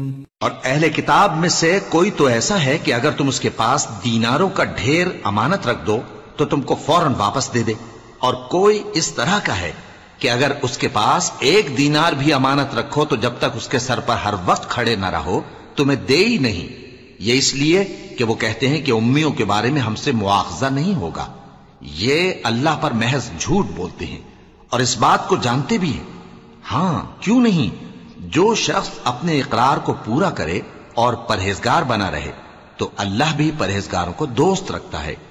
और अहले किताब में से कोई तो ऐसा है कि अगर तुम उसके पास दीनारों का ढेर अमानत रख दो तो तुमको फौरन वापस दे दे, और कोई इस तरह का है कि अगर उसके पास 1 दीनार भी अमानत रखो तो जब तक उसके सर पर हर वक्त खड़े न रहो तुम्हें दे ही नहीं। ये इसलिए कि वो कहते हैं कि उम्मियों के बारे में हमसे मुआखजा नहीं होगा। ये अल्लाह पर महज झूठ बोलते हैं और इस बात को जानते भी हैं। हाँ, क्यों नहीं, जो शख्स अपने इकरार को पूरा करे और परहेजगार बना रहे तो अल्लाह भी परहेजगारों को दोस्त रखता है।